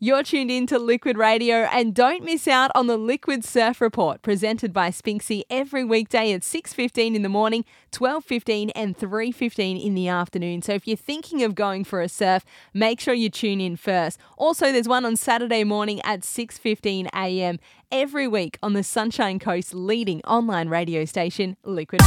You're tuned in to Liquid Radio, and don't miss out on the Liquid Surf Report presented by Spinksy every weekday at 6:15 in the morning, 12:15 and 3:15 in the afternoon. So if you're thinking of going for a surf, make sure you tune in first. Also, there's one on Saturday morning at 6:15 a.m. every week on the Sunshine Coast's leading online radio station, Liquid